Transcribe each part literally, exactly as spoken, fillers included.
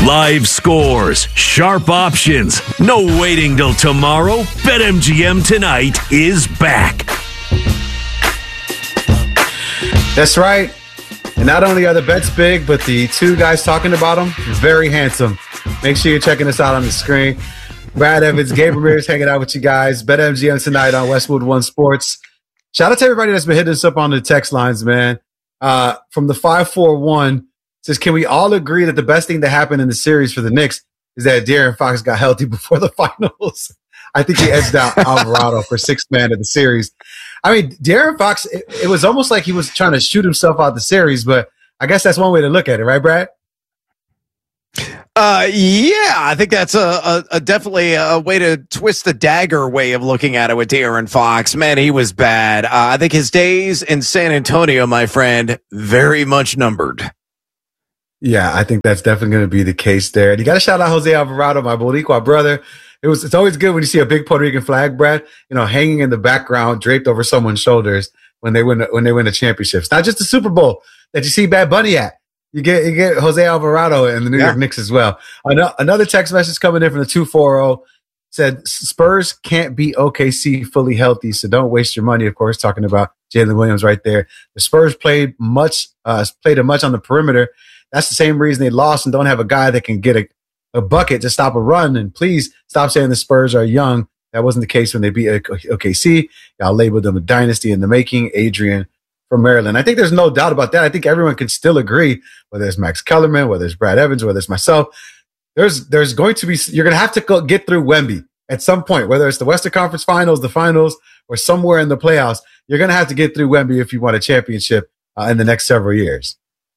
Live scores, sharp options, no waiting till tomorrow. BetMGM Tonight is back. That's right. And not only are the bets big, but the two guys talking about them, very handsome. Make sure you're checking us out on the screen. Brad Evans, Gabe Ramirez hanging out with you guys. BetMGM Tonight on Westwood One Sports. Shout out to everybody that's been hitting us up on the text lines, man. Uh, from the five four one, says, can we all agree that the best thing that happened in the series for the Knicks is that De'Aaron Fox got healthy before the finals? I think he edged out Alvarado for sixth man of the series. I mean, De'Aaron Fox, it, it was almost like he was trying to shoot himself out the series, but I guess that's one way to look at it, right, Brad? Uh, yeah, I think that's a, a, a definitely a way to twist the dagger way of looking at it with De'Aaron Fox. Man, he was bad. Uh, I think his days in San Antonio, my friend, very much numbered. Yeah, I think that's definitely going to be the case there. And you got to shout out Jose Alvarado, my Boricua brother. It was, it's always good when you see a big Puerto Rican flag, Brad, you know, hanging in the background, draped over someone's shoulders when they win, when they win the championships. Not just the Super Bowl that you see Bad Bunny at. You get, you get Jose Alvarado and the New yeah. York Knicks as well. Another text message coming in from the two four zero said Spurs can't beat O K C fully healthy, so don't waste your money. Of course, talking about Jalen Williams right there. The Spurs played much, uh, played a much on the perimeter. That's the same reason they lost and don't have a guy that can get a, a bucket to stop a run. And please stop saying the Spurs are young. That wasn't the case when they beat O K C. Y'all labeled them a dynasty in the making. Adrian from Maryland. I think there's no doubt about that. I think everyone can still agree, whether it's Max Kellerman, whether it's Brad Evans, whether it's myself. There's there's going to be, you're going to have to go get through Wemby at some point, whether it's the Western Conference Finals, the finals, or somewhere in the playoffs. You're going to have to get through Wemby if you want a championship uh, in the next several years.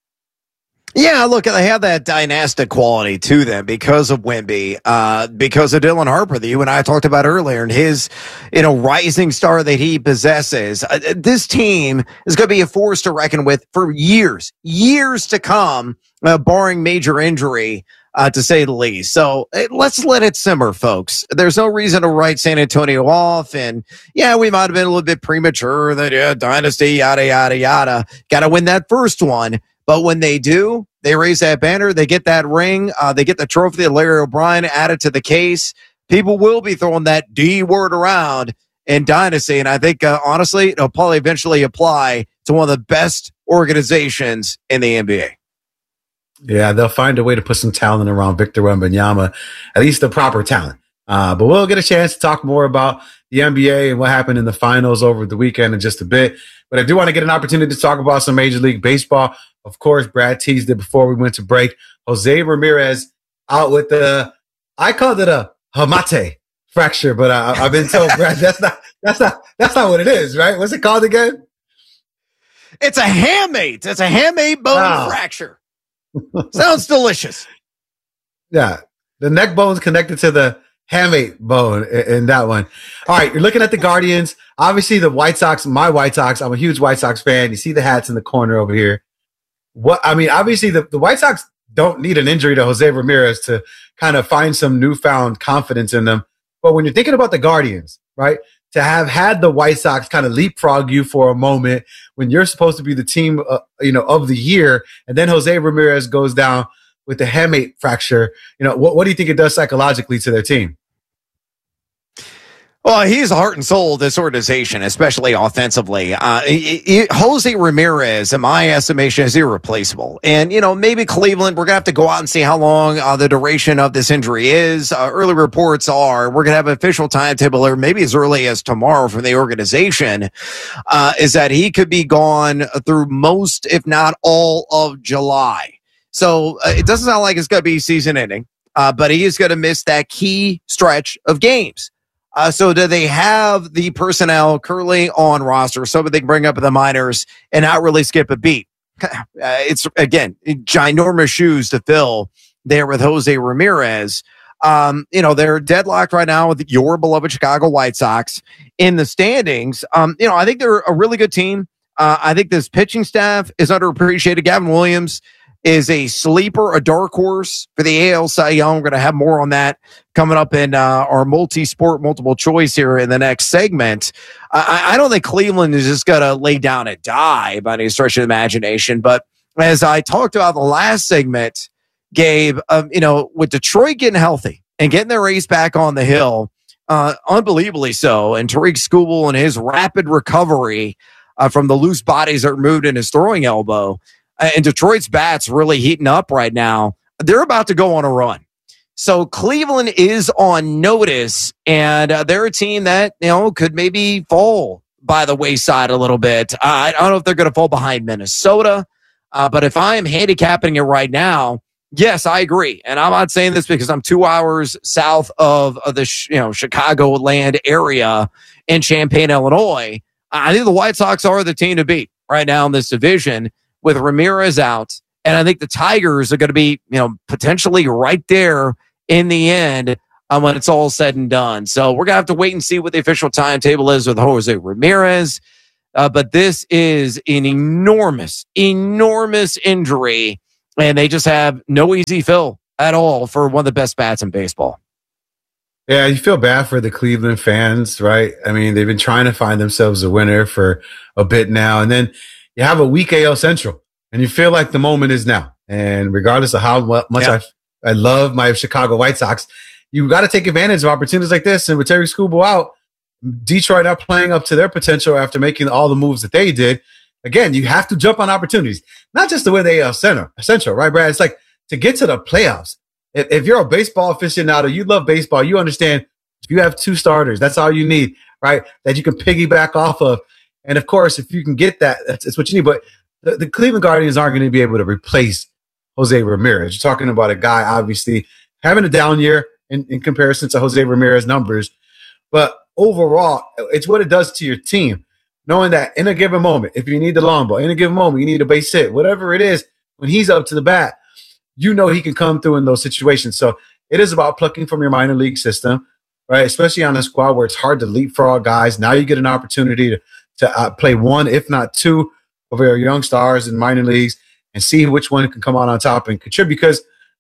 Yeah, look, they have that dynastic quality to them because of Wemby, uh, because of Dylan Harper that you and I talked about earlier, and his, you know, rising star that he possesses. Uh, this team is going to be a force to reckon with for years, years to come, uh, barring major injury, uh, to say the least. So uh, let's let it simmer, folks. There's no reason to write San Antonio off. And yeah, we might have been a little bit premature that, yeah, dynasty, yada, yada, yada. Got to win that first one. But when they do, they raise that banner, they get that ring, uh, they get the trophy that Larry O'Brien added to the case. People will be throwing that D word around in Dynasty. And I think, uh, honestly, it'll probably eventually apply to one of the best organizations in the N B A. Yeah, they'll find a way to put some talent around Victor Wembanyama, at least the proper talent. Uh, but we'll get a chance to talk more about the N B A and what happened in the finals over the weekend in just a bit. But I do want to get an opportunity to talk about some Major League Baseball. Of course, Brad teased it before we went to break. Jose Ramirez out with the, I called it a hamate fracture, but I, I've been told, Brad, that's not, that's not, that's not what it is, right? What's it called again? It's a hamate. It's a hamate bone oh. fracture. Sounds delicious. Yeah. The neck bone's connected to the hamate bone in, in that one. All right. You're looking at the Guardians. Obviously, the White Sox, my White Sox, I'm a huge White Sox fan. You see the hats in the corner over here. What I mean, obviously, the, the White Sox don't need an injury to Jose Ramirez to kind of find some newfound confidence in them. But when you're thinking about the Guardians, right, to have had the White Sox kind of leapfrog you for a moment when you're supposed to be the team, uh, you know, of the year, and then Jose Ramirez goes down with the hamate fracture, you know, what, what do you think it does psychologically to their team? Well, he's the heart and soul of this organization, especially offensively. Uh, it, it, Jose Ramirez, in my estimation, is irreplaceable. And, you know, maybe Cleveland, we're going to have to go out and see how long uh, the duration of this injury is. Uh, early reports are we're going to have an official timetable, or maybe as early as tomorrow from the organization, uh, is that he could be gone through most, if not all, of July. So uh, it doesn't sound like it's going to be season ending, uh, but he is going to miss that key stretch of games. Uh, so do they have the personnel currently on roster so that they can bring up the minors and not really skip a beat? Uh, it's, again, ginormous shoes to fill there with Jose Ramirez. Um, you know, they're deadlocked right now with your beloved Chicago White Sox in the standings. Um, you know, I think they're a really good team. Uh, I think this pitching staff is underappreciated. Gavin Williams is a sleeper, a dark horse for the A L Cy Young. We're going to have more on that coming up in uh, our multi-sport, multiple choice here in the next segment. I, I don't think Cleveland is just going to lay down and die by any stretch of the imagination. But as I talked about the last segment, Gabe, um, you know, with Detroit getting healthy and getting their ace back on the hill, uh, unbelievably so, and Tariq Skubal and his rapid recovery uh, from the loose bodies that were moved in his throwing elbow, uh, and Detroit's bats really heating up right now. They're about to go on a run. So Cleveland is on notice, and uh, they're a team that, you know, could maybe fall by the wayside a little bit. Uh, I don't know if they're going to fall behind Minnesota, uh, but if I am handicapping it right now, yes, I agree. And I'm not saying this because I'm two hours south of, of the you know Chicagoland area in Champaign, Illinois. I think the White Sox are the team to beat right now in this division with Ramirez out. And I think the Tigers are going to be, you know, potentially right there in the end um, when it's all said and done. So we're going to have to wait and see what the official timetable is with Jose Ramirez. Uh, but this is an enormous, enormous injury. And they just have no easy fill at all for one of the best bats in baseball. Yeah, you feel bad for the Cleveland fans, right? I mean, they've been trying to find themselves a winner for a bit now. And then you have a weak A L Central, and you feel like the moment is now. And regardless of how much yeah. I, I love my Chicago White Sox, you got to take advantage of opportunities like this. And with Terry Skubal out, Detroit not playing up to their potential after making all the moves that they did. Again, you have to jump on opportunities, not just to win the A L Center, Central, right, Brad? It's like to get to the playoffs. If, if you're a baseball aficionado, you love baseball, you understand if you have two starters, that's all you need, right? That you can piggyback off of. And of course, if you can get that, that's, that's what you need. But the, the Cleveland Guardians aren't going to be able to replace Jose Ramirez. You're talking about a guy, obviously, having a down year in, in comparison to Jose Ramirez numbers. But overall, it's what it does to your team. Knowing that in a given moment, if you need the long ball, in a given moment, you need a base hit, whatever it is, when he's up to the bat, you know he can come through in those situations. So it is about plucking from your minor league system, right? Especially on a squad where it's hard to leapfrog guys. Now you get an opportunity to, to uh, play one, if not two, of your young stars in minor leagues and see which one can come out on top and contribute. Because,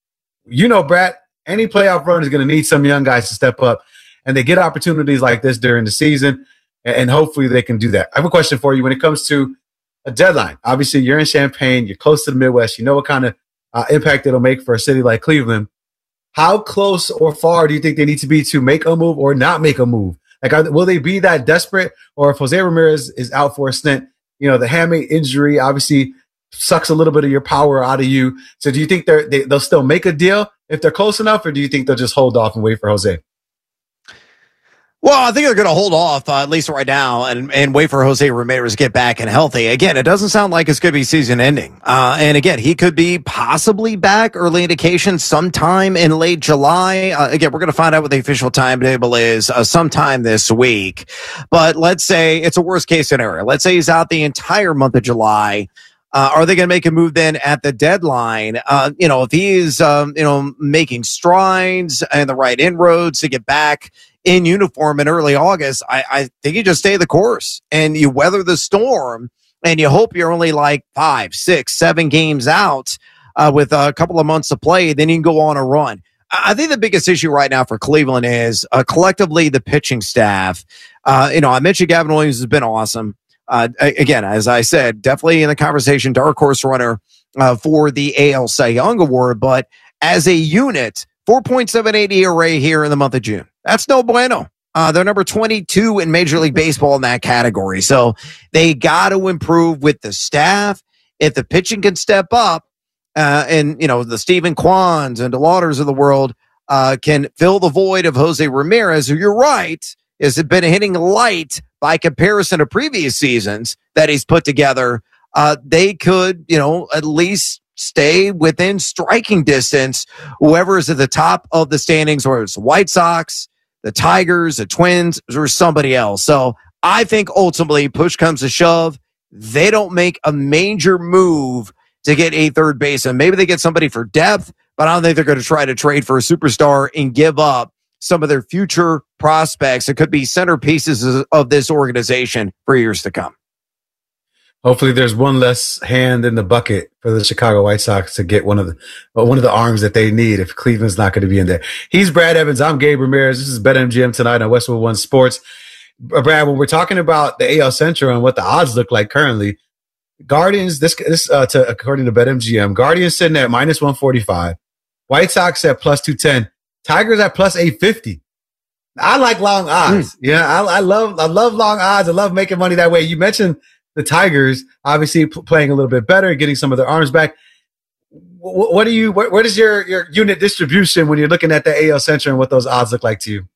you know, Brad, any playoff run is going to need some young guys to step up. And they get opportunities like this during the season. And hopefully they can do that. I have a question for you when it comes to a deadline. Obviously, you're in Champaign. You're close to the Midwest. You know what kind of uh, impact it'll make for a city like Cleveland. How close or far do you think they need to be to make a move or not make a move? Like, are, will they be that desperate? Or if Jose Ramirez is out for a stint, you know, the hamate injury obviously sucks a little bit of your power out of you. So do you think they're, they, they'll still make a deal if they're close enough? Or do you think they'll just hold off and wait for Jose? Well, I think they're going to hold off, uh, at least right now, and, and wait for Jose Ramirez to get back and healthy. Again, it doesn't sound like it's going to be season ending. Uh, and again, he could be possibly back, early indication, sometime in late July. Uh, again, we're going to find out what the official timetable is uh, sometime this week. But let's say it's a worst case scenario. Let's say he's out the entire month of July. Uh, are they going to make a move then at the deadline? Uh, you know, if he is, um, you know, making strides and the right inroads to get back in uniform in early August, I, I think you just stay the course and you weather the storm and you hope you're only like five, six, seven games out uh, with a couple of months to play. Then you can go on a run. I think the biggest issue right now for Cleveland is uh, collectively the pitching staff. Uh, you know, I mentioned Gavin Williams has been awesome. Uh, again, as I said, definitely in the conversation, dark horse runner uh, for the A L Cy Young Award. But as a unit, four point seven eight E R A here in the month of June. That's no bueno. Uh, they're number twenty-two in Major League Baseball in that category. So they got to improve with the staff. If the pitching can step up, uh, and, you know, the Stephen Kwans and DeLauters of the world uh, can fill the void of Jose Ramirez, who you're right, has been hitting light by comparison to previous seasons that he's put together. Uh, they could, you know, at least stay within striking distance, whoever is at the top of the standings, whether it's the White Sox, the Tigers, the Twins, or somebody else. So I think ultimately, push comes to shove, they don't make a major move to get a third baseman. Maybe they get somebody for depth, but I don't think they're going to try to trade for a superstar and give up some of their future prospects that could be centerpieces of this organization for years to come. Hopefully there's one less hand in the bucket for the Chicago White Sox to get one of the one of the arms that they need if Cleveland's not going to be in there. He's Brad Evans. I'm Gabe Ramirez. This is BetMGM tonight on Westwood One Sports. Brad, when we're talking about the A L Central and what the odds look like currently, Guardians, this this uh, to, according to BetMGM, Guardians sitting at minus one forty-five, White Sox at plus two ten. Tigers at plus eight fifty. I like long odds. Mm. Yeah, I, I love I love long odds. I love making money that way. You mentioned the Tigers, obviously p- playing a little bit better, getting some of their arms back. W- what do you? What, what is your your unit distribution when you're looking at the A L Central and what those odds look like to you?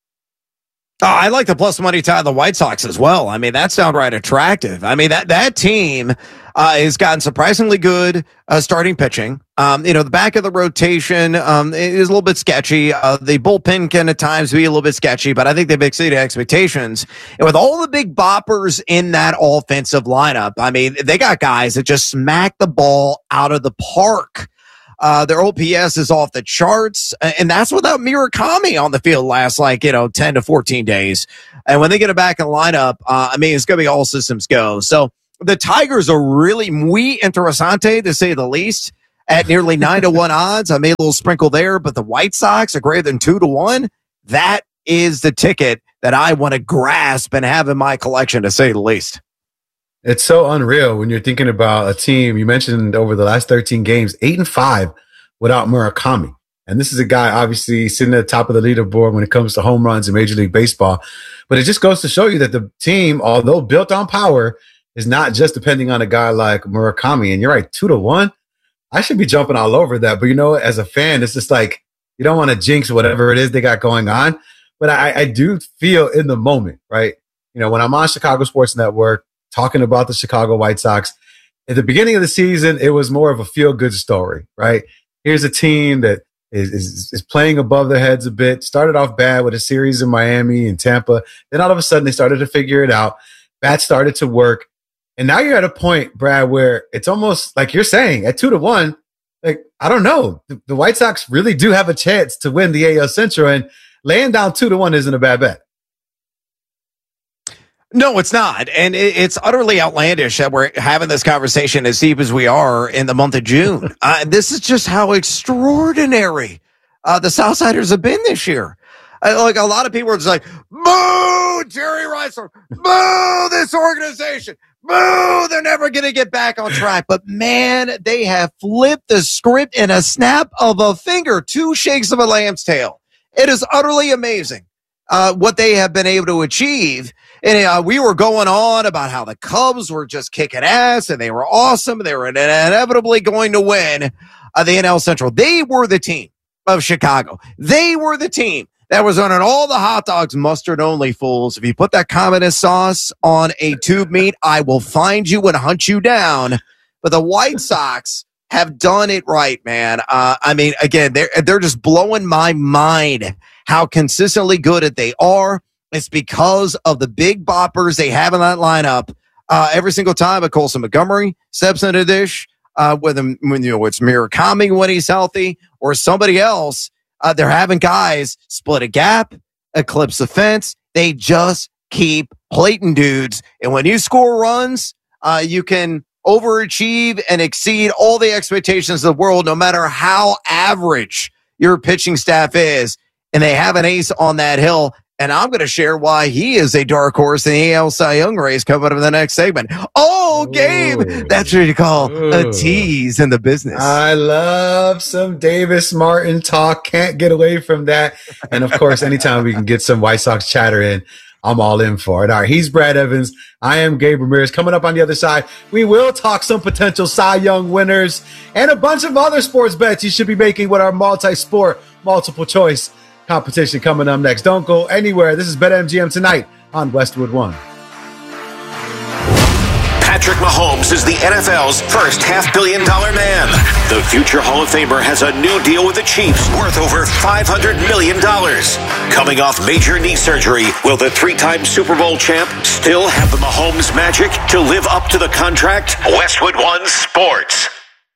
Oh, I like the plus money tie of the White Sox as well. I mean, that's downright attractive. I mean, that that team uh, has gotten surprisingly good uh, starting pitching. Um, you know, the back of the rotation um, is a little bit sketchy. Uh, the bullpen can at times be a little bit sketchy, but I think they've exceeded expectations. And with all the big boppers in that offensive lineup, I mean, they got guys that just smack the ball out of the park. Uh, their O P S is off the charts, and that's without Murakami on the field last, like, you know, ten to fourteen days. And when they get it back in the lineup, uh, I mean, it's going to be all systems go. So the Tigers are really muy interesante, to say the least, at nearly nine to one odds. I made a little sprinkle there, but the White Sox are greater than two to one. That is the ticket that I want to grasp and have in my collection, to say the least. It's so unreal when you're thinking about a team. You mentioned over the last thirteen games, eight and five without Murakami. And this is a guy obviously sitting at the top of the leaderboard when it comes to home runs in Major League Baseball. But it just goes to show you that the team, although built on power, is not just depending on a guy like Murakami. And you're right, two to one. I should be jumping all over that. But, you know, as a fan, it's just like you don't want to jinx whatever it is they got going on. But I, I do feel in the moment, right? You know, when I'm on Chicago Sports Network, talking about the Chicago White Sox. At the beginning of the season, it was more of a feel-good story, right? Here's a team that is, is, is playing above their heads a bit, started off bad with a series in Miami and Tampa. Then all of a sudden, they started to figure it out. Bats started to work. And now you're at a point, Brad, where it's almost like you're saying, at two to one, like, I don't know. The, the White Sox really do have a chance to win the A L Central, and laying down two to one isn't a bad bet. No, it's not. And it's utterly outlandish that we're having this conversation as deep as we are in the month of June. Uh, this is just how extraordinary uh, the Southsiders have been this year. Uh, like, a lot of people are just like, boo, Jerry Reisler, boo, this organization, boo, they're never going to get back on track. But, man, they have flipped the script in a snap of a finger, two shakes of a lamb's tail. It is utterly amazing uh, what they have been able to achieve. And uh, we were going on about how the Cubs were just kicking ass and they were awesome. They were inevitably going to win uh, the N L Central. They were the team of Chicago. They were the team that was running all the hot dogs, mustard only, fools. If you put that Commodus sauce on a tube meat, I will find you and hunt you down. But the White Sox have done it right, man. Uh, I mean, again, they're, they're just blowing my mind how consistently good at they are. It's because of the big boppers they have in that lineup. Uh, every single time a Colson Montgomery steps into the dish, uh, whether when, you know, it's Murakami when he's healthy or somebody else, uh, they're having guys split a gap, eclipse the fence. They just keep plating dudes. And when you score runs, uh, you can overachieve and exceed all the expectations of the world, no matter how average your pitching staff is. And they have an ace on that hill. And I'm going to share why he is a dark horse in the A L Cy Young race coming up in the next segment. Oh, Gabe, Ooh. That's what you call Ooh. a tease in the business. I love some Davis Martin talk. Can't get away from that. And, of course, anytime we can get some White Sox chatter in, I'm all in for it. All right, he's Brad Evans. I am Gabe Ramirez. Coming up on the other side, we will talk some potential Cy Young winners and a bunch of other sports bets you should be making with our multi-sport, multiple choice competition coming up next. Don't go anywhere. This is BetMGM Tonight on Westwood One. Patrick Mahomes is the N F L's first half-billion dollar man. The future Hall of Famer has a new deal with the Chiefs worth over five hundred million dollars. Coming off major knee surgery, will the three-time Super Bowl champ still have the Mahomes magic to live up to the contract? Westwood One Sports.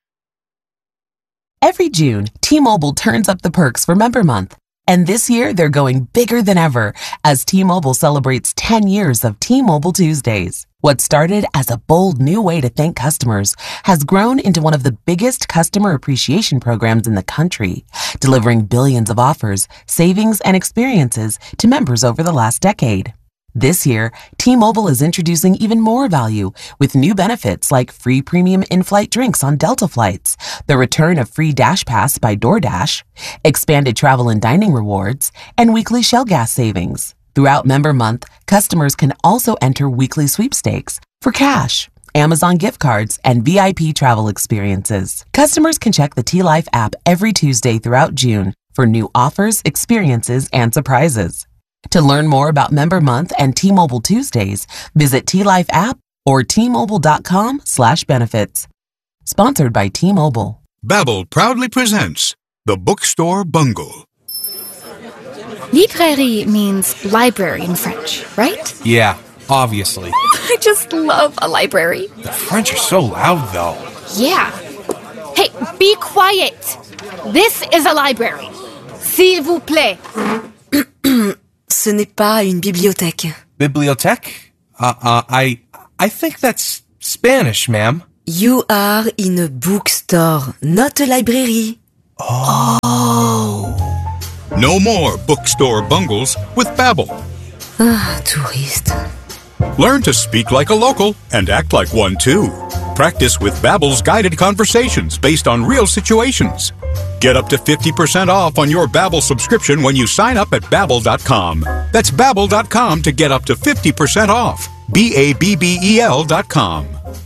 Every June, T-Mobile turns up the perks for Member Month. And this year, they're going bigger than ever as T-Mobile celebrates ten years of T-Mobile Tuesdays. What started as a bold new way to thank customers has grown into one of the biggest customer appreciation programs in the country, delivering billions of offers, savings, and experiences to members over the last decade. This year, T-Mobile is introducing even more value with new benefits like free premium in-flight drinks on Delta flights, the return of free Dash Pass by DoorDash, expanded travel and dining rewards, and weekly Shell gas savings. Throughout Member Month, customers can also enter weekly sweepstakes for cash, Amazon gift cards, and V I P travel experiences. Customers can check the T-Life app every Tuesday throughout June for new offers, experiences, and surprises. To learn more about Member Month and T-Mobile Tuesdays, visit T-Life app or T-Mobile.com slash benefits. Sponsored by T-Mobile. Babbel proudly presents The Bookstore Bungle. Librairie means library in French, right? Yeah, obviously. I just love a library. The French are so loud, though. Yeah. Hey, be quiet. This is a library. S'il vous plaît. Ce n'est pas une bibliothèque. Bibliothèque? Uh, uh, I, I think that's Spanish, ma'am. You are in a bookstore, not a library. Oh. No more bookstore bungles with Babbel. Ah, touriste. Learn to speak like a local and act like one too. Practice with Babbel's guided conversations based on real situations. Get up to fifty percent off on your Babbel subscription when you sign up at Babbel dot com. That's Babbel dot com to get up to fifty percent off. B A B B E L dot com.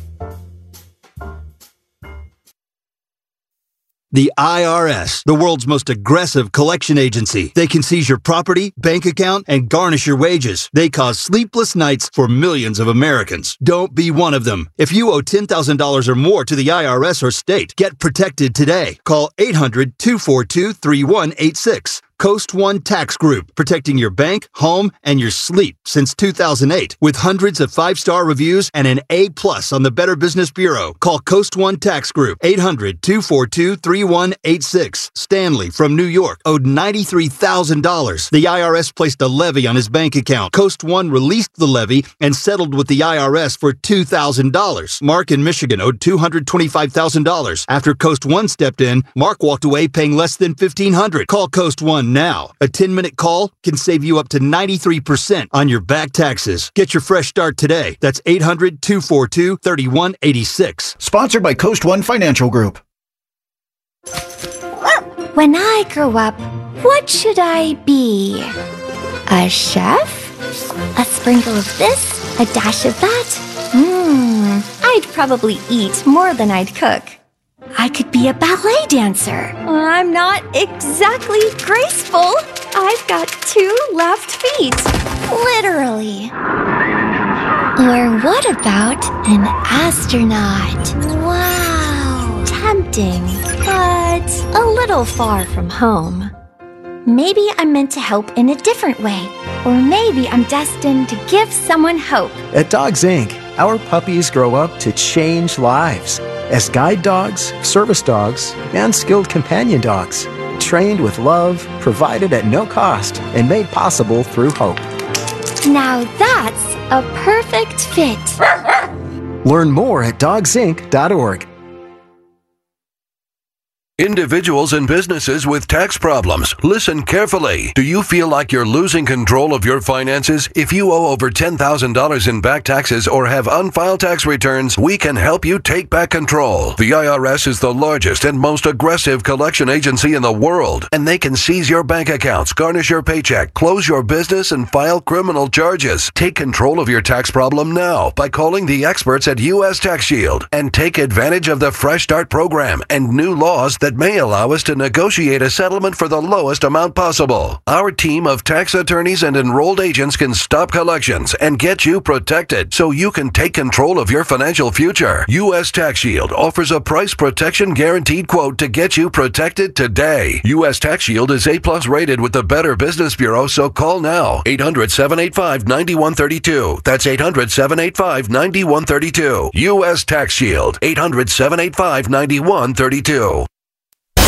The I R S, the world's most aggressive collection agency. They can seize your property, bank account, and garnish your wages. They cause sleepless nights for millions of Americans. Don't be one of them. If you owe ten thousand dollars or more to the I R S or state, get protected today. Call eight hundred, two four two, three one eight six. Coast One Tax Group, protecting your bank, home, and your sleep since two thousand eight. With hundreds of five-star reviews and an A plus on the Better Business Bureau. Call Coast One Tax Group, eight hundred, two four two, three one eight six. Stanley from New York owed ninety-three thousand dollars. The I R S placed a levy on his bank account. Coast One released the levy and settled with the I R S for two thousand dollars. Mark in Michigan owed two hundred twenty-five thousand dollars. After Coast One stepped in, Mark walked away paying less than fifteen hundred dollars. Call Coast One now. A ten-minute call can save you up to ninety-three percent on your back taxes. Get your fresh start today. That's eight hundred, two four two, three one eight six. Sponsored by Coast One Financial Group. When I grow up, what should I be? A chef? A sprinkle of this? A dash of that? Mmm, I'd probably eat more than I'd cook. I could be a ballet dancer. I'm not exactly graceful. I've got two left feet. Literally. Or what about an astronaut? Wow. Tempting, but a little far from home. Maybe I'm meant to help in a different way. Or maybe I'm destined to give someone hope. At Dogs Incorporated, our puppies grow up to change lives as guide dogs, service dogs, and skilled companion dogs, trained with love, provided at no cost, and made possible through hope. Now that's a perfect fit. Learn more at dogs inc dot org. Individuals and businesses with tax problems, listen carefully. Do you feel like you're losing control of your finances? If you owe over ten thousand dollars in back taxes or have unfiled tax returns, we can help you take back control. The I R S is the largest and most aggressive collection agency in the world, and they can seize your bank accounts, garnish your paycheck, close your business, and file criminal charges. Take control of your tax problem now by calling the experts at U S Tax Shield and take advantage of the Fresh Start program and new laws that may allow us to negotiate a settlement for the lowest amount possible. Our team of tax attorneys and enrolled agents can stop collections and get you protected so you can take control of your financial future. U S Tax Shield offers a price protection guaranteed quote to get you protected today. U S Tax Shield is A plus rated with the Better Business Bureau, so call now. eight hundred, seven eight five, nine one three two. That's eight hundred, seven eight five, nine one three two. U S Tax Shield. eight hundred, seven eight five, nine one three two.